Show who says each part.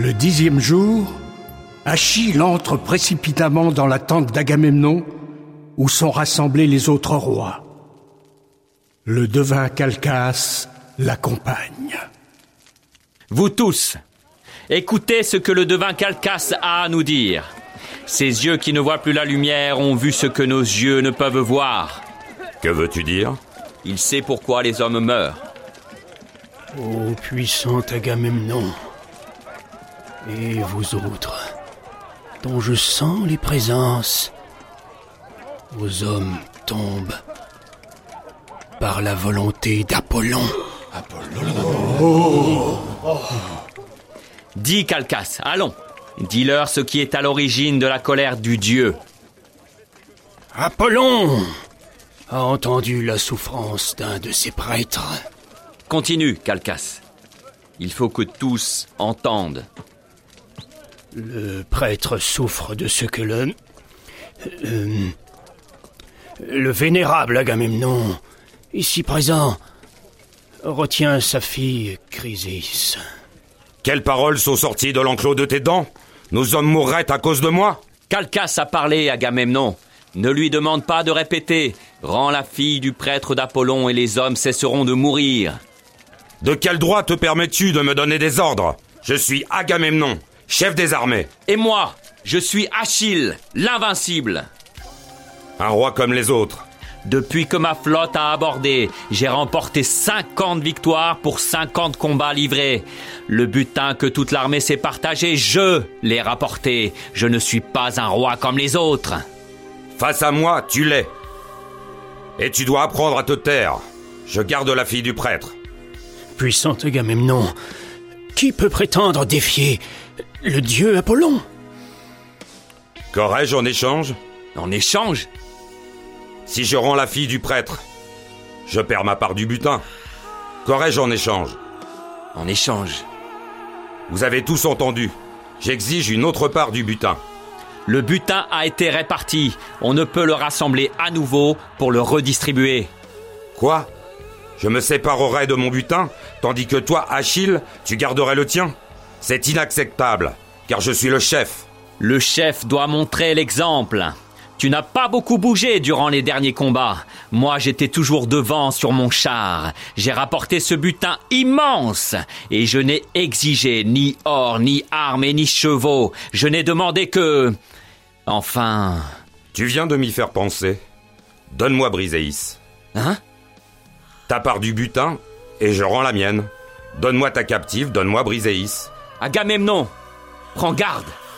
Speaker 1: Le 10e jour, Achille entre précipitamment dans la tente d'Agamemnon, où sont rassemblés les autres rois. Le devin Calchas l'accompagne.
Speaker 2: Vous tous, écoutez ce que le devin Calchas a à nous dire. Ces yeux qui ne voient plus la lumière ont vu ce que nos yeux ne peuvent voir.
Speaker 3: Que veux-tu dire ?
Speaker 2: Il sait pourquoi les hommes meurent.
Speaker 4: Ô puissant Agamemnon, et vous autres, dont je sens les présences, vos hommes tombent par la volonté d'Apollon.
Speaker 2: Dis Calchas, allons. Dis-leur ce qui est à l'origine de la colère du dieu.
Speaker 4: Apollon a entendu la souffrance d'un de ses prêtres.
Speaker 2: Continue, Calchas. Il faut que tous entendent.
Speaker 4: Le prêtre souffre de ce que le vénérable Agamemnon, ici présent, retient sa fille Chrysis.
Speaker 3: Quelles paroles sont sorties de l'enclos de tes dents ? Nos hommes mourraient à cause de moi ?
Speaker 2: Calchas a parlé, Agamemnon. Ne lui demande pas de répéter. Rends la fille du prêtre d'Apollon et les hommes cesseront de mourir.
Speaker 3: De quel droit te permets-tu de me donner des ordres ? Je suis Agamemnon, chef des armées.
Speaker 2: Et moi, je suis Achille, l'invincible.
Speaker 3: Un roi comme les autres.
Speaker 2: Depuis que ma flotte a abordé, j'ai remporté 50 victoires pour 50 combats livrés. Le butin que toute l'armée s'est partagé, je l'ai rapporté. Je ne suis pas un roi comme les autres.
Speaker 3: Face à moi, tu l'es. Et tu dois apprendre à te taire. Je garde la fille du prêtre.
Speaker 4: Puissant Agamemnon, qui peut prétendre défier le dieu Apollon ?
Speaker 3: Qu'aurais-je en échange ?
Speaker 2: En échange ?
Speaker 3: Si je rends la fille du prêtre, je perds ma part du butin. Qu'aurais-je en échange ?
Speaker 2: En échange.
Speaker 3: Vous avez tous entendu. J'exige une autre part du butin.
Speaker 2: Le butin a été réparti. On ne peut le rassembler à nouveau pour le redistribuer.
Speaker 3: Quoi ? Je me séparerai de mon butin, tandis que toi, Achille, tu garderais le tien ? C'est inacceptable, car je suis le chef.
Speaker 2: Le chef doit montrer l'exemple. Tu n'as pas beaucoup bougé durant les derniers combats. Moi, j'étais toujours devant sur mon char. J'ai rapporté ce butin immense. Et je n'ai exigé ni or, ni armes et ni chevaux. Je n'ai demandé que... Enfin...
Speaker 3: Tu viens de m'y faire penser. Donne-moi Briséis.
Speaker 2: Hein ?
Speaker 3: Ta part du butin, et je rends la mienne. Donne-moi ta captive, donne-moi Briséis.
Speaker 2: Agamemnon, prends garde.